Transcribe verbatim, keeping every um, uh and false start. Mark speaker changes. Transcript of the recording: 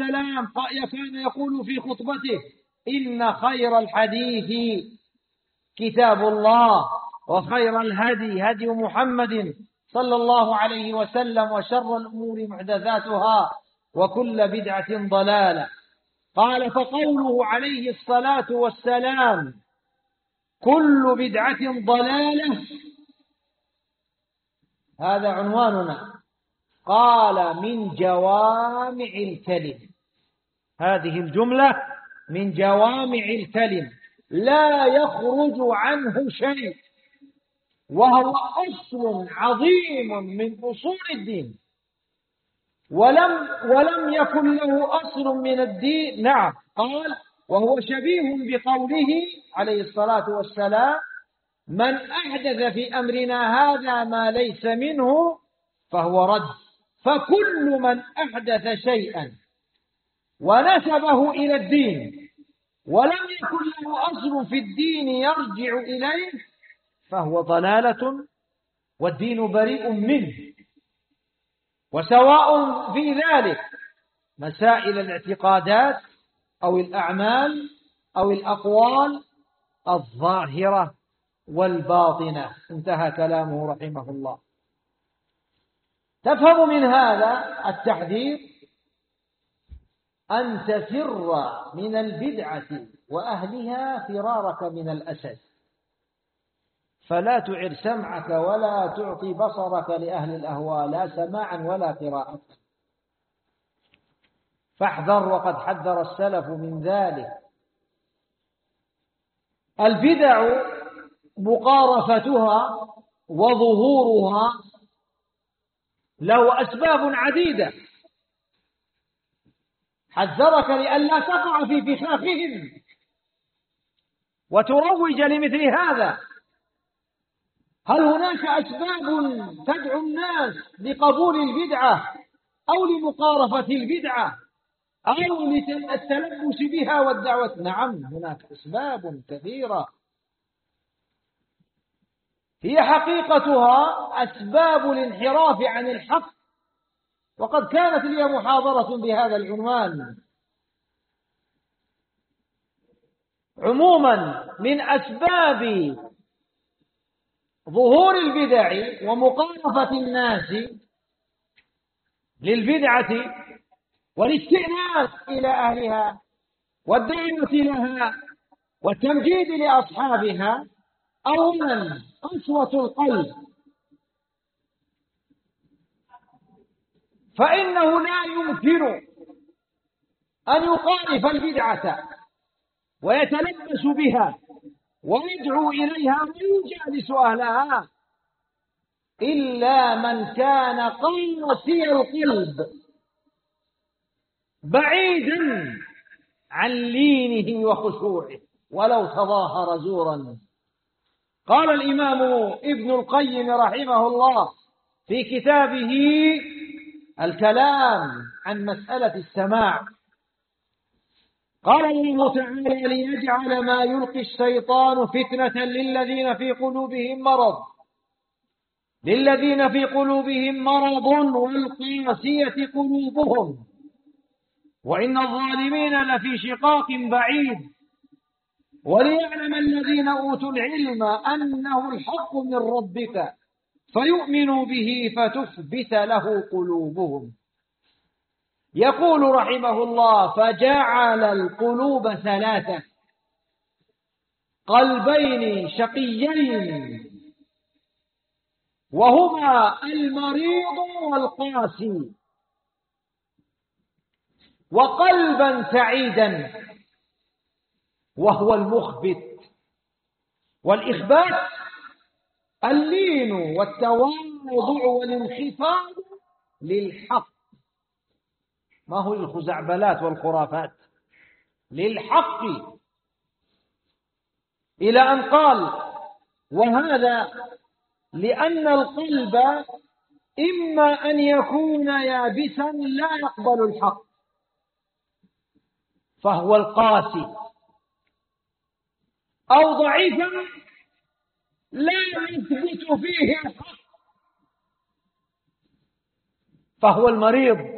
Speaker 1: والسلام كان يقول في خطبته: إن خير الحديث كتاب الله، وخير الهدي هدي محمد صلى الله عليه وسلم، وشر الأمور محدثاتها، وكل بدعة ضلالة. قال: فقوله عليه الصلاة والسلام: كل بدعة ضلالة، هذا عنواننا. قال: من جوامع الكلم. هذه الجملة من جوامع الكلم، لا يخرج عنه شيء، وهو أصل عظيم من أصول الدين، ولم ولم يكن له أصل من الدين. نعم، قال: وهو شبيه بقوله عليه الصلاة والسلام: من أحدث في أمرنا هذا ما ليس منه فهو رد. فكل من أحدث شيئا ونسبه إلى الدين ولم يكن له أصل في الدين يرجع إليه فهو ضلالة، والدين بريء منه. وسواء في ذلك مسائل الاعتقادات أو الأعمال أو الأقوال الظاهرة والباطنة. انتهى كلامه رحمه الله. تفهم من هذا التحذير أن تفر من البدعة وأهلها فرارك من الأسد، فلا تعر سمعك ولا تعطي بصرك لأهل الأهواء، لا سماعا ولا قراءة. فاحذر، وقد حذر السلف من ذلك. البدع مقارفتها وظهورها له أسباب عديدة، حذرك لئلا تقع في فخاخهم وتروج لمثل هذا. هل هناك أسباب تدعو الناس لقبول البدعة أو لمقارفة البدعة أو للتلبس بها والدعوة؟ نعم، هناك أسباب كثيرة، هي حقيقتها أسباب الانحراف عن الحق. وقد كانت لي محاضرة بهذا العنوان. عموما، من أسباب ظهور البدع ومقارفة الناس للبدعة والاستئناس إلى أهلها والدعوة لها والتمجيد لأصحابها: أولا، قسوة القلب، فإنه لا يمكن أن يخالف البدعة ويتلبس بها ويدعو إليها ويجالس أهلها إلا من كان قاسي القلب بعيدا عن لينه وخشوعه ولو تظاهر زورا. قال الإمام ابن القيم رحمه الله في كتابه الكلام عن مسألة السماع، قال الله تعالى: ليجعل ما يلقي الشيطان فتنة للذين في قلوبهم مرض للذين في قلوبهم مرض والقاسية قلوبهم وإن الظالمين لفي شقاق بعيد، وليعلم الذين أوتوا العلم أنه الحق من ربك فيؤمنوا به فتثبت له قلوبهم. يقول رحمه الله: فجعل القلوب ثلاثة: قلبين شقيين وهما المريض والقاسي، وقلبا سعيدا وهو المخبت. والإخبات اللين والتواضع والانخفاض للحق، ما هو الخزعبلات والخرافات، للحق. إلى أن قال: وهذا لأن القلب إما أن يكون يابسا لا يقبل الحق فهو القاسي، أو ضعيفا لا يثبت فيه الحق فهو المريض.